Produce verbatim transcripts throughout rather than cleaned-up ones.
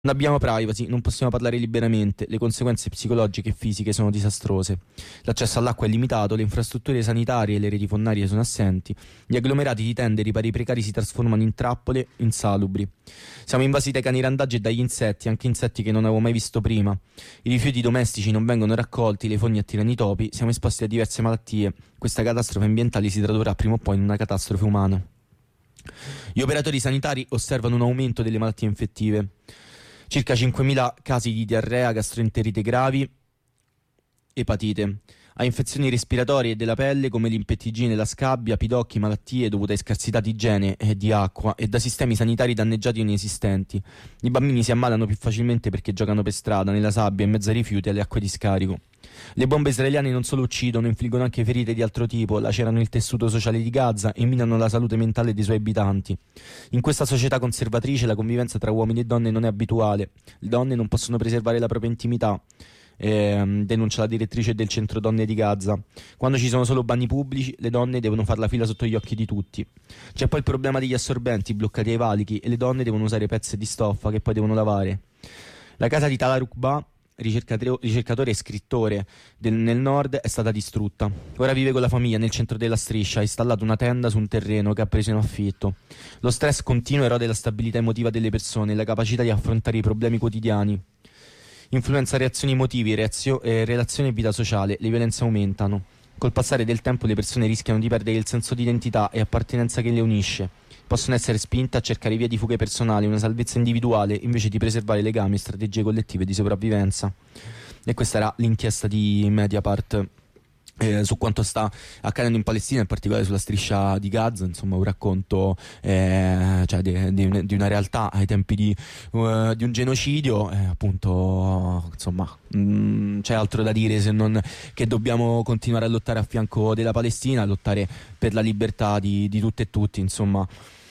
Non abbiamo privacy, non possiamo parlare liberamente, le conseguenze psicologiche e fisiche sono disastrose. L'accesso all'acqua è limitato, le infrastrutture sanitarie e le reti fonnarie sono assenti, gli agglomerati di tende e ripari precari si trasformano in trappole insalubri. Siamo invasi dai cani randaggi e dagli insetti, anche insetti che non avevo mai visto prima. I rifiuti domestici non vengono raccolti, le fogne attirano i topi, siamo esposti a diverse malattie. Questa catastrofe ambientale si tradurrà prima o poi in una catastrofe umana. Gli operatori sanitari osservano un aumento delle malattie infettive. Circa cinquemila casi di diarrea, gastroenterite gravi, epatite. A infezioni respiratorie e della pelle come l'infettigine, la scabbia, pidocchi, malattie dovute a scarsità di igiene e di acqua e da sistemi sanitari danneggiati o inesistenti. I bambini si ammalano più facilmente perché giocano per strada, nella sabbia, in mezzo ai rifiuti e alle acque di scarico. Le bombe israeliane non solo uccidono, infliggono anche ferite di altro tipo, lacerano il tessuto sociale di Gaza e minano la salute mentale dei suoi abitanti. In questa società conservatrice la convivenza tra uomini e donne non è abituale. Le donne non possono preservare la propria intimità. Eh, denuncia la direttrice del centro donne di Gaza. Quando ci sono solo bagni pubblici, le donne devono fare la fila sotto gli occhi di tutti. C'è poi il problema degli assorbenti bloccati ai valichi e le donne devono usare pezzi di stoffa che poi devono lavare. La casa di Tala Rukba, ricercatore e scrittore del, nel nord, è stata distrutta. Ora vive con la famiglia nel centro della striscia, ha installato una tenda su un terreno che ha preso in affitto. Lo stress continuo erode la stabilità emotiva delle persone e la capacità di affrontare i problemi quotidiani. Influenza reazioni emotivi, reazio- eh, relazioni e vita sociale, le violenze aumentano. Col passare del tempo le persone rischiano di perdere il senso di identità e appartenenza che le unisce. Possono essere spinte a cercare vie di fuga personali, una salvezza individuale, invece di preservare legami e strategie collettive di sopravvivenza. E questa era l'inchiesta di Mediapart eh, su quanto sta accadendo in Palestina, in particolare sulla striscia di Gaza. Insomma, un racconto eh, cioè di, di, di una realtà ai tempi di, uh, di un genocidio. Eh, appunto, insomma, mh, c'è altro da dire se non che dobbiamo continuare a lottare a fianco della Palestina, a lottare per la libertà di, di tutte e tutti, insomma.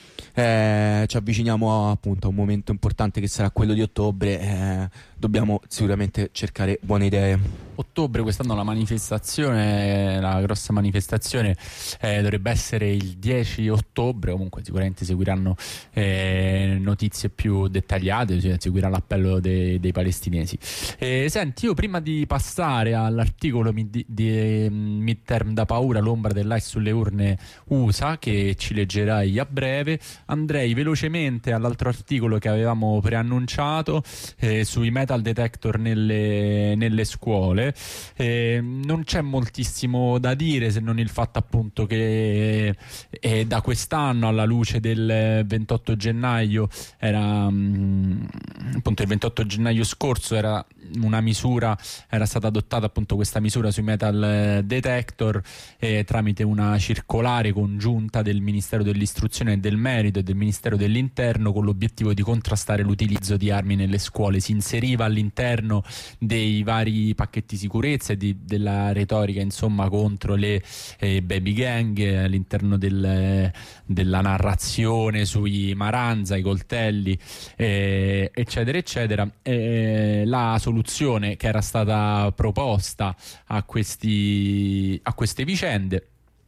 Eh, ci avviciniamo a, appunto, a un momento importante che sarà quello di ottobre. Eh, dobbiamo sicuramente cercare buone idee. Ottobre, quest'anno la manifestazione, la grossa manifestazione eh, dovrebbe essere il dieci ottobre. Comunque sicuramente seguiranno eh, notizie più dettagliate, cioè seguirà l'appello dei, dei palestinesi. Eh, senti, io prima di passare all'articolo di, di, di Midterm da paura, l'ombra dell'I C E sulle urne U S A, che ci leggerai a breve, andrei velocemente all'altro articolo che avevamo preannunciato eh, sui metal detector nelle, nelle scuole. Eh, non c'è moltissimo da dire, se non il fatto appunto che eh, da quest'anno, alla luce del ventotto gennaio, era mh, appunto il ventotto gennaio scorso era una misura, era stata adottata appunto questa misura sui metal detector eh, tramite una circolare congiunta del Ministero dell'Istruzione e del Merito e del Ministero dell'Interno, con l'obiettivo di contrastare l'utilizzo di armi nelle scuole. Si inseriva all'interno dei vari pacchetti sicurezza e di, della retorica, insomma, contro le eh, baby gang, all'interno del, della narrazione sui maranza, i coltelli, eh, eccetera eccetera. Eh, la soluzione che era stata proposta a questi a queste vicende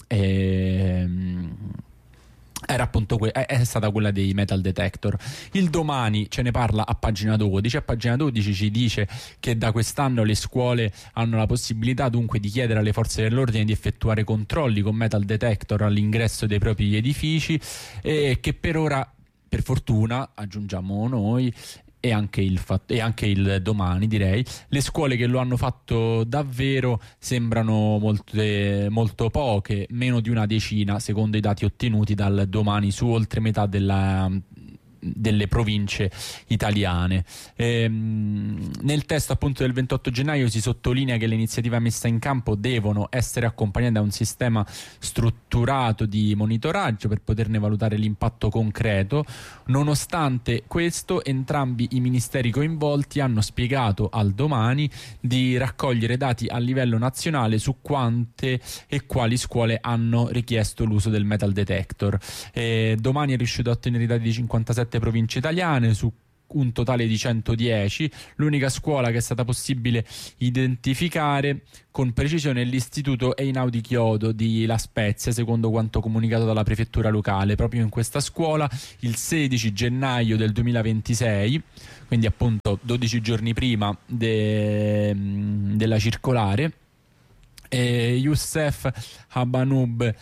ehm, era appunto que- è stata quella dei metal detector. Il Domani ce ne parla a pagina dodici. A pagina dodici ci dice che da quest'anno le scuole hanno la possibilità dunque di chiedere alle forze dell'ordine di effettuare controlli con metal detector all'ingresso dei propri edifici, e che per ora, per fortuna, aggiungiamo noi, e anche il fatto, e anche il Domani, direi, le scuole che lo hanno fatto davvero sembrano molte, molto poche, meno di una decina secondo i dati ottenuti dal Domani su oltre metà della delle province italiane. Ehm, nel testo appunto del ventotto gennaio si sottolinea che le iniziative messe in campo devono essere accompagnate da un sistema strutturato di monitoraggio per poterne valutare l'impatto concreto. Nonostante questo, entrambi i ministeri coinvolti hanno spiegato al Domani di raccogliere dati a livello nazionale su quante e quali scuole hanno richiesto l'uso del metal detector. Eh, Domani è riuscito a ottenere i dati di cinquantasette province italiane, su un totale di centodieci. L'unica scuola che è stata possibile identificare con precisione è l'istituto Einaudi Chiodo di La Spezia, secondo quanto comunicato dalla prefettura locale. Proprio in questa scuola il sedici gennaio del duemilaventisei, quindi appunto dodici giorni prima de, della circolare, eh, Youssef Habanub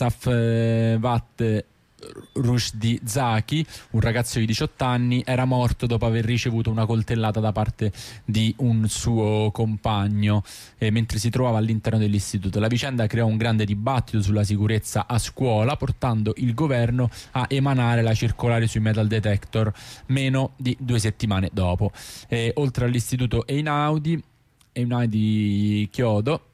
Safvat Rushdi Zaki, un ragazzo di diciotto anni, era morto dopo aver ricevuto una coltellata da parte di un suo compagno eh, mentre si trovava all'interno dell'istituto. La vicenda creò un grande dibattito sulla sicurezza a scuola, portando il governo a emanare la circolare sui metal detector meno di due settimane dopo. Eh, oltre all'istituto Einaudi Einaudi Chiodo,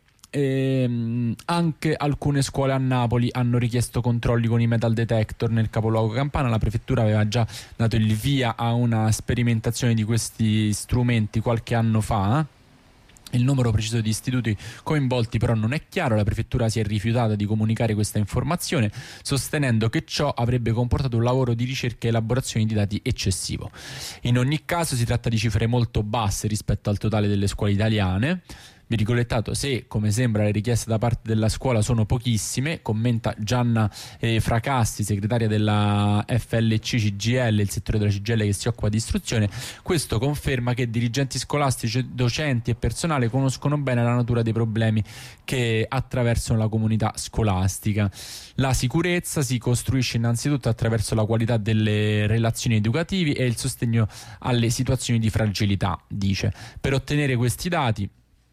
E anche alcune scuole a Napoli hanno richiesto controlli con i metal detector. Nel capoluogo campano la prefettura aveva già dato il via a una sperimentazione di questi strumenti qualche anno fa. Il numero preciso di istituti coinvolti però non è chiaro. La prefettura si è rifiutata di comunicare questa informazione, sostenendo che ciò avrebbe comportato un lavoro di ricerca e elaborazione di dati eccessivo. In ogni caso si tratta di cifre molto basse rispetto al totale delle scuole italiane. Virgolettato, se come sembra le richieste da parte della scuola sono pochissime, commenta Gianna eh, Fracassi, segretaria della F L C C G L, il settore della C G I L che si occupa di istruzione. Questo conferma che dirigenti scolastici, docenti e personale conoscono bene la natura dei problemi che attraversano la comunità scolastica. La sicurezza si costruisce innanzitutto attraverso la qualità delle relazioni educative e il sostegno alle situazioni di fragilità, dice. Per ottenere questi dati,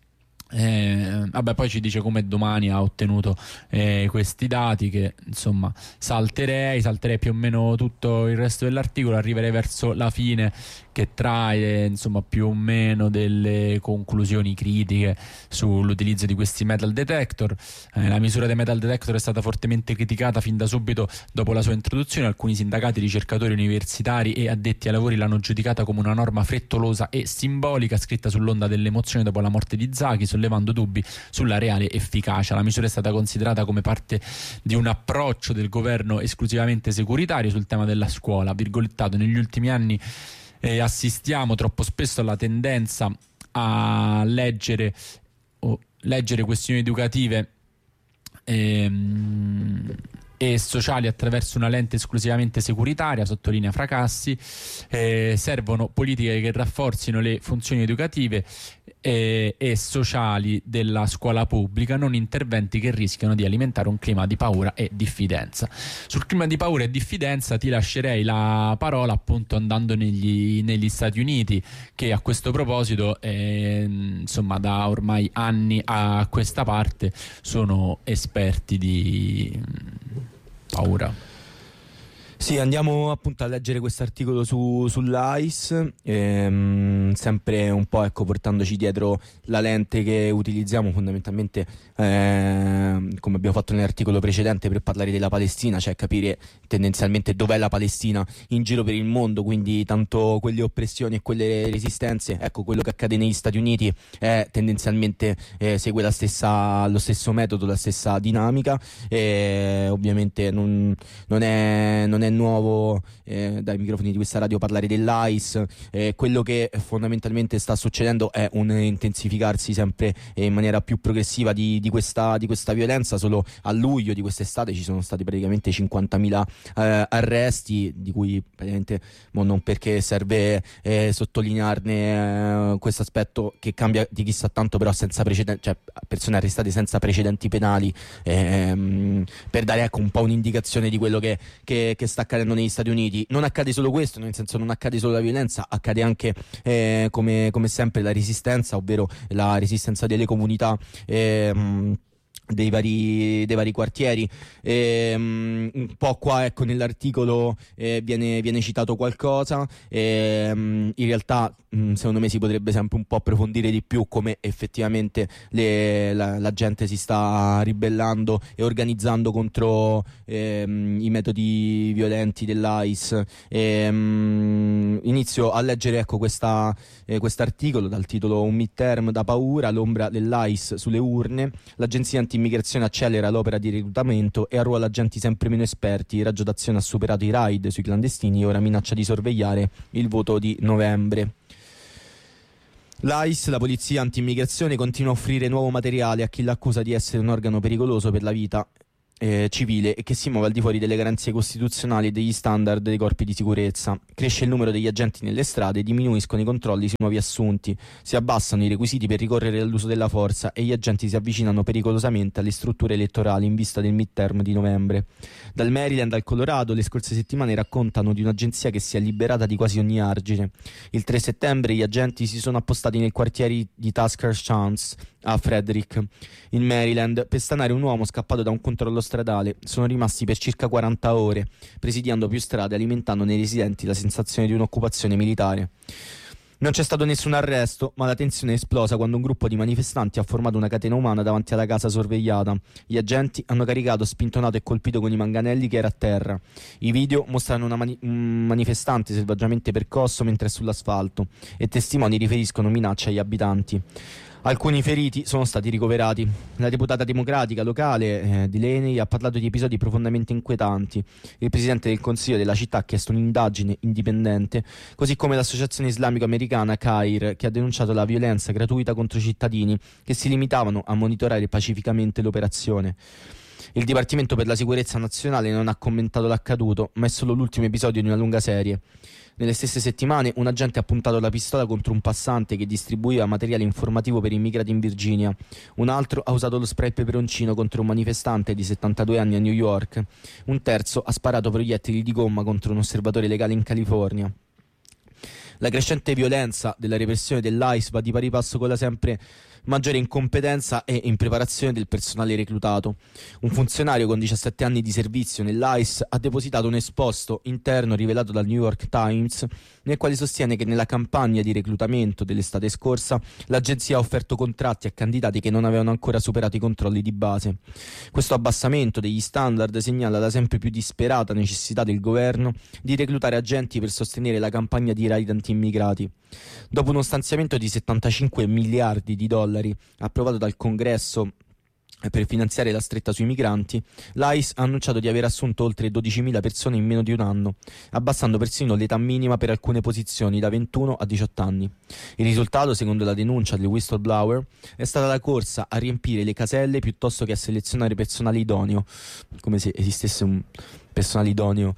Eh, vabbè, poi ci dice come domani ha ottenuto eh, questi dati, che insomma salterei salterei più o meno tutto il resto dell'articolo, arriverei verso la fine, che trae insomma più o meno delle conclusioni critiche sull'utilizzo di questi metal detector. Eh, la misura dei metal detector è stata fortemente criticata fin da subito dopo la sua introduzione. Alcuni sindacati, ricercatori universitari e addetti ai lavori l'hanno giudicata come una norma frettolosa e simbolica, scritta sull'onda dell'emozione dopo la morte di Zaki, sollevando dubbi sulla reale efficacia. La misura è stata considerata come parte di un approccio del governo esclusivamente securitario sul tema della scuola. Virgolettato, negli ultimi anni eh, assistiamo troppo spesso alla tendenza a leggere o leggere questioni educative ehm, e sociali attraverso una lente esclusivamente securitaria, sottolinea Fracassi. Eh, servono politiche che rafforzino le funzioni educative e, e sociali della scuola pubblica, non interventi che rischiano di alimentare un clima di paura e diffidenza. Sul clima di paura e diffidenza ti lascerei la parola, appunto andando negli, negli Stati Uniti, che a questo proposito eh, insomma da ormai anni a questa parte sono esperti di paura. Sì, andiamo appunto a leggere questo articolo su, sull'A I S, ehm, sempre un po' ecco portandoci dietro la lente che utilizziamo fondamentalmente, ehm, come abbiamo fatto nell'articolo precedente, per parlare della Palestina, cioè capire tendenzialmente dov'è la Palestina in giro per il mondo, quindi tanto quelle oppressioni e quelle resistenze. Ecco, quello che accade negli Stati Uniti è tendenzialmente eh, segue la stessa, lo stesso metodo, la stessa dinamica, e ovviamente non, non è, non è nuovo eh, dai microfoni di questa radio parlare dell'A I S. Eh, quello che fondamentalmente sta succedendo è un intensificarsi sempre eh, in maniera più progressiva di, di, questa, di questa violenza. Solo a luglio di quest'estate ci sono stati praticamente cinquantamila eh, arresti, di cui praticamente non perché serve eh, sottolinearne eh, questo aspetto che cambia di chissà tanto, però senza precedenti, cioè persone arrestate senza precedenti penali, ehm, per dare ecco un po' un'indicazione di quello che, che, che sta accadendo negli Stati Uniti. Non accade solo questo, nel senso non accade solo la violenza, accade anche eh, come, come sempre la resistenza, ovvero la resistenza delle comunità ehm, dei vari, dei vari quartieri. Ehm, un po' qua ecco nell'articolo eh, viene, viene citato qualcosa, ehm, in realtà mh, secondo me si potrebbe sempre un po' approfondire di più come effettivamente le, la, la gente si sta ribellando e organizzando contro ehm, i metodi violenti dell'A I S. Ehm, inizio a leggere ecco questa eh, quest'articolo dal titolo "Un midterm da paura, l'ombra dell'A I S sulle urne". L'agenzia anti L'antimmigrazione accelera l'opera di reclutamento e arruola agenti sempre meno esperti. Il raggio d'azione ha superato i raid sui clandestini e ora minaccia di sorvegliare il voto di novembre. L'A I S, la polizia anti-immigrazione, continua a offrire nuovo materiale a chi l'accusa di essere un organo pericoloso per la vita eh, civile e che si muove al di fuori delle garanzie costituzionali e degli standard dei corpi di sicurezza. Cresce il numero degli agenti nelle strade, diminuiscono i controlli sui nuovi assunti, si abbassano i requisiti per ricorrere all'uso della forza e gli agenti si avvicinano pericolosamente alle strutture elettorali in vista del midterm di novembre. Dal Maryland al Colorado le scorse settimane raccontano di un'agenzia che si è liberata di quasi ogni argine. Il tre settembre gli agenti si sono appostati nel quartiere di Tusker Chance a Frederick, in Maryland, per stanare un uomo scappato da un controllo stradale. Sono rimasti per circa quaranta ore, presidiando più strade, alimentando nei residenti la sensazione di un'occupazione militare. Non c'è stato nessun arresto, ma la tensione è esplosa quando un gruppo di manifestanti ha formato una catena umana davanti alla casa sorvegliata. Gli agenti hanno caricato, spintonato e colpito con i manganelli che era a terra. I video mostrano una mani- un manifestante selvaggiamente percosso mentre è sull'asfalto e testimoni riferiscono minacce agli abitanti. Alcuni feriti sono stati ricoverati. La deputata democratica locale eh, Delaney ha parlato di episodi profondamente inquietanti. Il presidente del consiglio della città ha chiesto un'indagine indipendente, così come l'associazione islamico-americana CAIR, che ha denunciato la violenza gratuita contro i cittadini che si limitavano a monitorare pacificamente l'operazione. Il Dipartimento per la Sicurezza Nazionale non ha commentato l'accaduto, ma è solo l'ultimo episodio di una lunga serie. Nelle stesse settimane un agente ha puntato la pistola contro un passante che distribuiva materiale informativo per immigrati in Virginia. Un altro ha usato lo spray peperoncino contro un manifestante di settantadue anni a New York. Un terzo ha sparato proiettili di gomma contro un osservatore legale in California. La crescente violenza della repressione dell'A I S va di pari passo con la sempre maggiore incompetenza e impreparazione del personale reclutato. Un funzionario con diciassette anni di servizio nell'A I S ha depositato un esposto interno rivelato dal New York Times, nel quale sostiene che nella campagna di reclutamento dell'estate scorsa l'agenzia ha offerto contratti a candidati che non avevano ancora superato i controlli di base. Questo abbassamento degli standard segnala la sempre più disperata necessità del governo di reclutare agenti per sostenere la campagna di raid anti-immigrati. Dopo uno stanziamento di settantacinque miliardi di dollari approvato dal Congresso per finanziare la stretta sui migranti, l'A I S ha annunciato di aver assunto oltre dodicimila persone in meno di un anno, abbassando persino l'età minima per alcune posizioni da ventuno a diciotto anni. Il risultato, secondo la denuncia del whistleblower, è stata la corsa a riempire le caselle piuttosto che a selezionare personale idoneo, come se esistesse un personale idoneo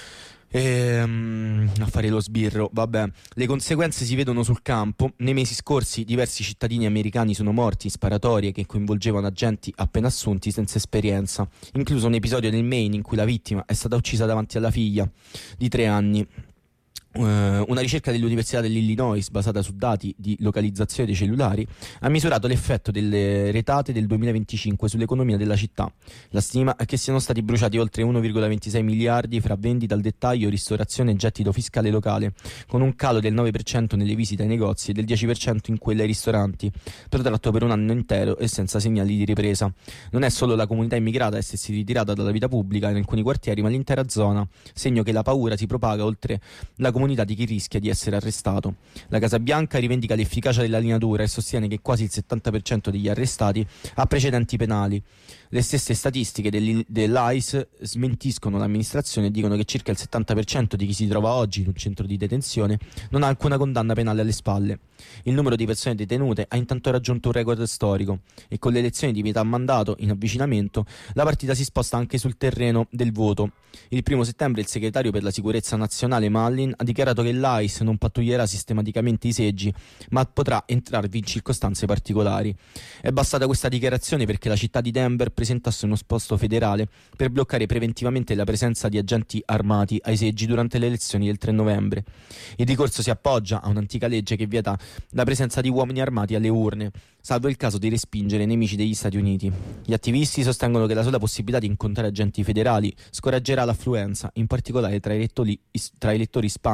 Ehm, a fare lo sbirro. Vabbè, le conseguenze si vedono sul campo. Nei mesi scorsi diversi cittadini americani sono morti in sparatorie che coinvolgevano agenti appena assunti senza esperienza, incluso un episodio nel Maine in cui la vittima è stata uccisa davanti alla figlia di tre anni. Uh, una ricerca dell'Università dell'Illinois basata su dati di localizzazione dei cellulari ha misurato l'effetto delle retate del duemilaventicinque sull'economia della città. La stima è che siano stati bruciati oltre uno virgola ventisei miliardi fra vendita al dettaglio, ristorazione e gettito fiscale locale, con un calo del nove per cento nelle visite ai negozi e del dieci per cento in quelle ai ristoranti, protratto per un anno intero e senza segnali di ripresa. Non è solo la comunità immigrata a essersi ritirata dalla vita pubblica in alcuni quartieri, ma l'intera zona, segno che la paura si propaga oltre la comunità di chi rischia di essere arrestato. La Casa Bianca rivendica l'efficacia della lineatura e sostiene che quasi il settanta per cento degli arrestati ha precedenti penali. Le stesse statistiche dell'A I S smentiscono l'amministrazione e dicono che circa il settanta per cento di chi si trova oggi in un centro di detenzione non ha alcuna condanna penale alle spalle. Il numero di persone detenute ha intanto raggiunto un record storico e con le elezioni di metà mandato in avvicinamento la partita si sposta anche sul terreno del voto. Il primo settembre il segretario per la sicurezza nazionale Mullin ha dichiarato che l'A I S non pattuglierà sistematicamente i seggi, ma potrà entrarvi in circostanze particolari. È bastata questa dichiarazione perché la città di Denver presentasse uno esposto federale per bloccare preventivamente la presenza di agenti armati ai seggi durante le elezioni del tre novembre. Il ricorso si appoggia a un'antica legge che vieta la presenza di uomini armati alle urne, salvo il caso di respingere nemici degli Stati Uniti. Gli attivisti sostengono che la sola possibilità di incontrare agenti federali scoraggerà l'affluenza, in particolare tra elettori, tra elettori ispanici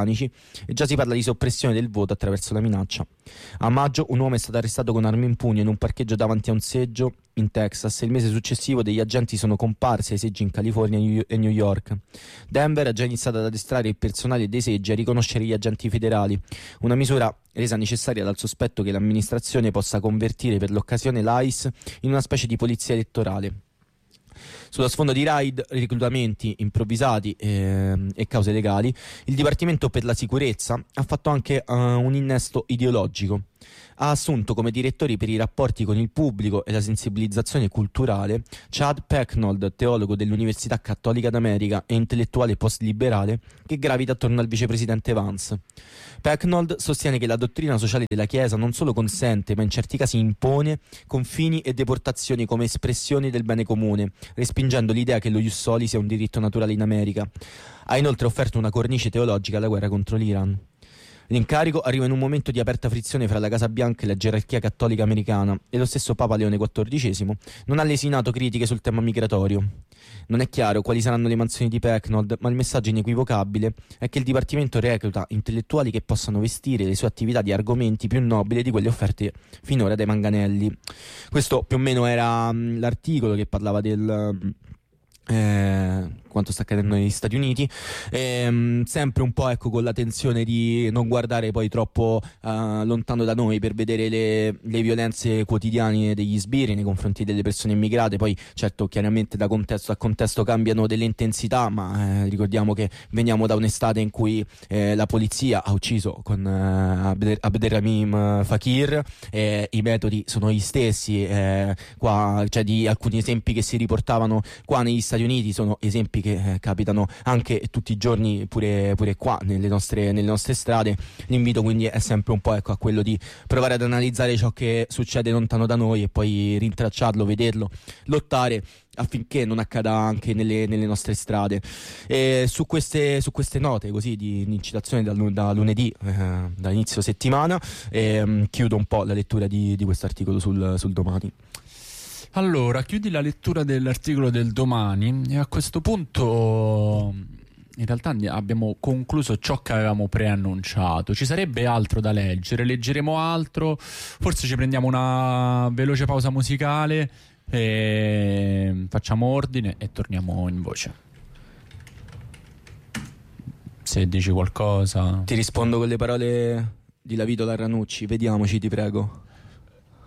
britannici e già si parla di soppressione del voto attraverso la minaccia. A maggio un uomo è stato arrestato con armi in pugno in un parcheggio davanti a un seggio in Texas e il mese successivo degli agenti sono comparsi ai seggi in California e New York. Denver ha già iniziato ad addestrare il personale dei seggi a riconoscere gli agenti federali, una misura resa necessaria dal sospetto che l'amministrazione possa convertire per l'occasione l'I C E in una specie di polizia elettorale. Sullo sfondo di raid, reclutamenti improvvisati eh, e cause legali, il Dipartimento per la Sicurezza ha fatto anche uh, un innesto ideologico. Ha assunto come direttori per i rapporti con il pubblico e la sensibilizzazione culturale Chad Pecknold, teologo dell'Università Cattolica d'America e intellettuale post-liberale che gravita attorno al vicepresidente Vance. Pecknold sostiene che la dottrina sociale della Chiesa non solo consente, ma in certi casi impone confini e deportazioni come espressioni del bene comune, respingendo l'idea che lo ius soli sia un diritto naturale in America. Ha inoltre offerto una cornice teologica alla guerra contro l'Iran. L'incarico arriva in un momento di aperta frizione fra la Casa Bianca e la gerarchia cattolica americana e lo stesso Papa Leone quattordicesimo non ha lesinato critiche sul tema migratorio. Non è chiaro quali saranno le mansioni di Pecknold, ma il messaggio inequivocabile è che il Dipartimento recluta intellettuali che possano vestire le sue attività di argomenti più nobili di quelle offerte finora dai manganelli. Questo più o meno era mh, l'articolo che parlava del... Eh, quanto sta accadendo negli Stati Uniti, ehm, sempre un po' ecco con la tensione di non guardare poi troppo uh, lontano da noi per vedere le, le violenze quotidiane degli sbirri nei confronti delle persone immigrate. Poi certo chiaramente da contesto a contesto cambiano delle intensità, ma eh, ricordiamo che veniamo da un'estate in cui eh, la polizia ha ucciso con uh, Abder- Abderrahim Fakir, eh, i metodi sono gli stessi, eh, qua cioè di alcuni esempi che si riportavano qua negli Stati Uniti sono esempi che eh, capitano anche tutti i giorni pure, pure qua nelle nostre, nelle nostre strade. L'invito quindi è sempre un po' ecco, a quello di provare ad analizzare ciò che succede lontano da noi e poi rintracciarlo, vederlo, lottare affinché non accada anche nelle, nelle nostre strade. E su queste, su queste note così di, di incitazione da, da lunedì, eh, da inizio settimana, eh, chiudo un po' la lettura di, di questo articolo sul, sul Domani. Allora, chiudi la lettura dell'articolo del Domani e a questo punto in realtà abbiamo concluso ciò che avevamo preannunciato. Ci sarebbe altro da leggere, leggeremo altro, forse ci prendiamo una veloce pausa musicale e facciamo ordine e torniamo in voce. Se dici qualcosa... Ti rispondo con le parole di Lavitola Ranucci, vediamoci ti prego.